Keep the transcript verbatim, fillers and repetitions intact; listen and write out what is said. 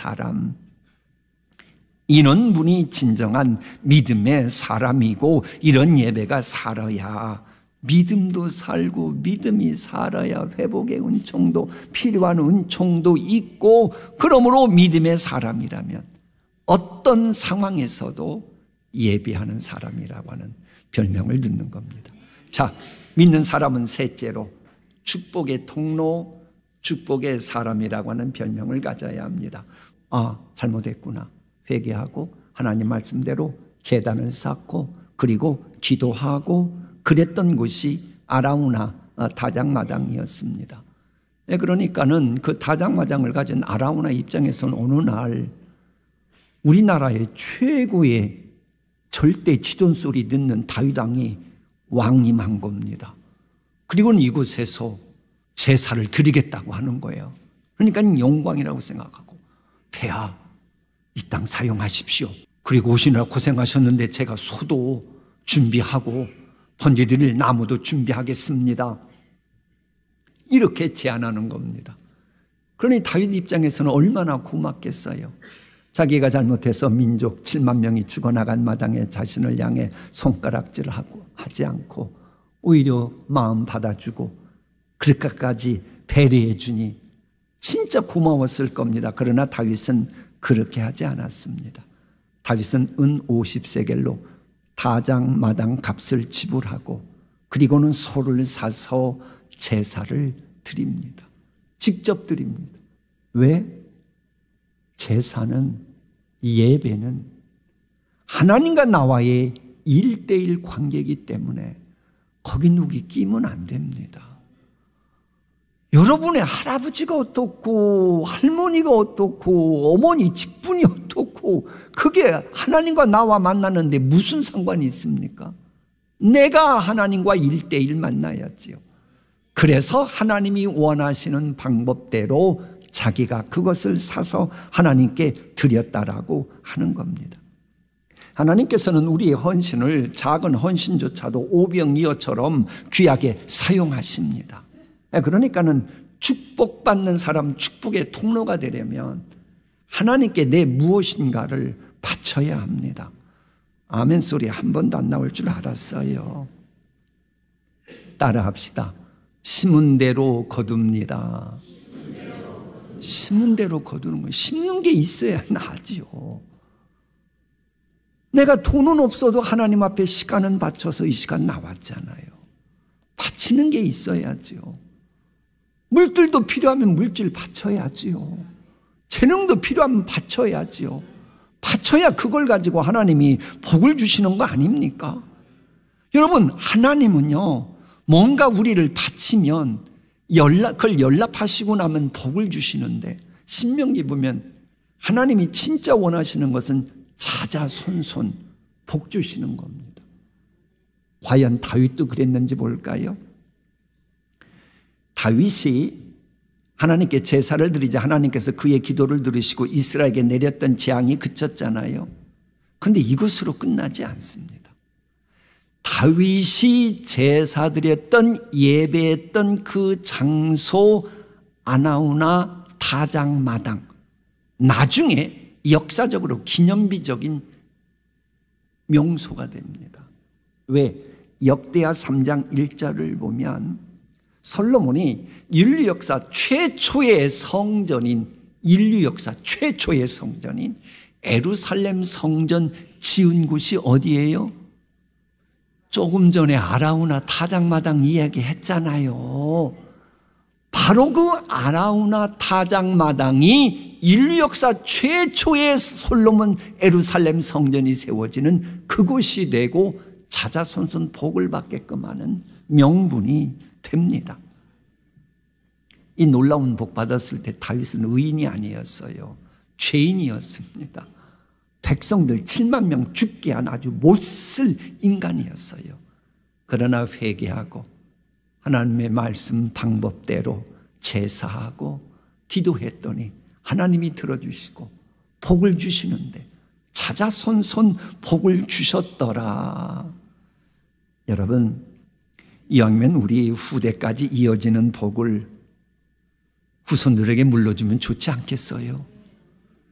사람, 이런 분이 진정한 믿음의 사람이고, 이런 예배가 살아야 믿음도 살고, 믿음이 살아야 회복의 은총도, 필요한 은총도 있고, 그러므로 믿음의 사람이라면 어떤 상황에서도 예배하는 사람이라고 하는 별명을 듣는 겁니다. 자, 믿는 사람은 셋째로 축복의 통로, 축복의 사람이라고 하는 별명을 가져야 합니다. 아, 잘못했구나. 회개하고 하나님 말씀대로 제단을 쌓고 그리고 기도하고 그랬던 곳이 아라우나 다장마당이었습니다. 그러니까는 그 다장마당을 가진 아라우나 입장에서는 어느 날 우리나라의 최고의 절대 지존 소리 듣는 다윗 왕이 왕림한 겁니다. 그리고는 이곳에서 제사를 드리겠다고 하는 거예요. 그러니까 영광이라고 생각하고, 폐하 이 땅 사용하십시오. 그리고 오시느라 고생하셨는데 제가 소도 준비하고 번제 드릴 나무도 준비하겠습니다. 이렇게 제안하는 겁니다. 그러니 다윗 입장에서는 얼마나 고맙겠어요. 자기가 잘못해서 민족 칠만 명이 죽어나간 마당에 자신을 향해 손가락질하고 하지 않고 오히려 마음 받아주고 그렇게까지 배려해 주니 진짜 고마웠을 겁니다. 그러나 다윗은 그렇게 하지 않았습니다. 다윗은 은 오십 세겔로 다장 마당 값을 지불하고 그리고는 소를 사서 제사를 드립니다. 직접 드립니다. 왜? 제사는, 예배는 하나님과 나와의 일대일 관계이기 때문에 거기 누구 끼면 안 됩니다. 여러분의 할아버지가 어떻고 할머니가 어떻고 어머니 직분이 어떻고 그게 하나님과 나와 만나는데 무슨 상관이 있습니까? 내가 하나님과 일대일 만나야지요. 그래서 하나님이 원하시는 방법대로 자기가 그것을 사서 하나님께 드렸다라고 하는 겁니다. 하나님께서는 우리의 헌신을 작은 헌신조차도 오병이어처럼 귀하게 사용하십니다. 그러니까는 축복받는 사람, 축복의 통로가 되려면 하나님께 내 무엇인가를 바쳐야 합니다. 아멘 소리 한 번도 안 나올 줄 알았어요. 따라합시다. 심은 대로 거둡니다. 심은 대로 거두는 거예요. 심는 게 있어야 나지요. 내가 돈은 없어도 하나님 앞에 시간은 바쳐서 이 시간 나왔잖아요. 바치는 게 있어야지요. 물질도 필요하면 물질 바쳐야지요. 재능도 필요하면 바쳐야지요. 바쳐야 그걸 가지고 하나님이 복을 주시는 거 아닙니까? 여러분, 하나님은요, 뭔가 우리를 바치면 연락, 그걸 연락하시고 나면 복을 주시는데, 신명기 보면 하나님이 진짜 원하시는 것은 자자손손 복 주시는 겁니다. 과연 다윗도 그랬는지 볼까요? 다윗이 하나님께 제사를 드리자 하나님께서 그의 기도를 들으시고 이스라엘에게 내렸던 재앙이 그쳤잖아요. 그런데 이것으로 끝나지 않습니다. 다윗이 제사 드렸던 예배했던 그 장소 아나우나 다장마당, 나중에 역사적으로 기념비적인 명소가 됩니다. 왜? 역대하 삼 장 일 절을 보면 솔로몬이 인류 역사 최초의 성전인 인류 역사 최초의 성전인 예루살렘 성전 지은 곳이 어디예요? 조금 전에 아라우나 타작마당 이야기했잖아요. 바로 그 아라우나 타작마당이 인류 역사 최초의 솔로몬 예루살렘 성전이 세워지는 그곳이 되고 자자손손 복을 받게끔 하는 명분이 됩니다. 이 놀라운 복 받았을 때 다윗은 의인이 아니었어요. 죄인이었습니다. 백성들 칠만 명 죽게 한 아주 못쓸 인간이었어요. 그러나 회개하고 하나님의 말씀 방법대로 제사하고 기도했더니 하나님이 들어주시고 복을 주시는데 자자손손 복을 주셨더라. 여러분, 이왕이면 우리 후대까지 이어지는 복을 후손들에게 물려주면 좋지 않겠어요?